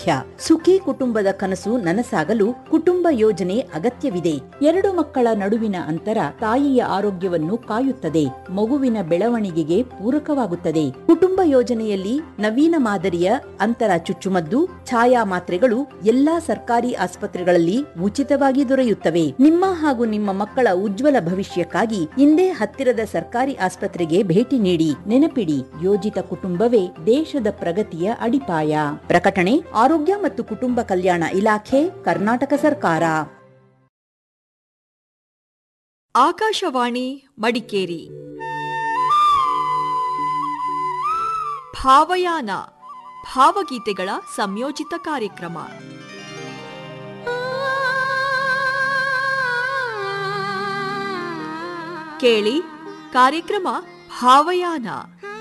ಮುಖ್ಯ. ಸುಖಿ ಕುಟುಂಬದ ಕನಸು ನನಸಾಗಲು ಕುಟುಂಬ ಯೋಜನೆ ಅಗತ್ಯವಿದೆ. 2 ಮಕ್ಕಳ ನಡುವಿನ ಅಂತರ ತಾಯಿಯ ಆರೋಗ್ಯವನ್ನು ಕಾಯುತ್ತದೆ, ಮಗುವಿನ ಬೆಳವಣಿಗೆಗೆ ಪೂರಕವಾಗುತ್ತದೆ. ಕುಟುಂಬ ಯೋಜನೆಯಲ್ಲಿ ನವೀನ ಮಾದರಿಯ ಅಂತರ ಚುಚ್ಚುಮದ್ದು, ಛಾಯಾ ಮಾತ್ರೆಗಳು ಎಲ್ಲಾ ಸರ್ಕಾರಿ ಆಸ್ಪತ್ರೆಗಳಲ್ಲಿ ಉಚಿತವಾಗಿ ದೊರೆಯುತ್ತವೆ. ನಿಮ್ಮ ಹಾಗೂ ನಿಮ್ಮ ಮಕ್ಕಳ ಉಜ್ವಲ ಭವಿಷ್ಯಕ್ಕಾಗಿ ಇಂದೇ ಹತ್ತಿರದ ಸರ್ಕಾರಿ ಆಸ್ಪತ್ರೆಗೆ ಭೇಟಿ ನೀಡಿ. ನೆನಪಿಡಿ, ಯೋಜಿತ ಕುಟುಂಬವೇ ದೇಶದ ಪ್ರಗತಿಯ ಅಡಿಪಾಯ. ಪ್ರಕಟಣೆ ಆರೋಗ್ಯ ಮತ್ತು ಕುಟುಂಬ ಕಲ್ಯಾಣ ಇಲಾಖೆ, ಕರ್ನಾಟಕ ಸರ್ಕಾರ. ಆಕಾಶವಾಣಿ ಮಡಿಕೇರಿ. ಭಾವಯಾನ ಭಾವಗೀತೆಗಳ ಸಂಯೋಜಿತ ಕಾರ್ಯಕ್ರಮ. ಕೇಳಿ ಕಾರ್ಯಕ್ರಮ ಭಾವಯಾನ.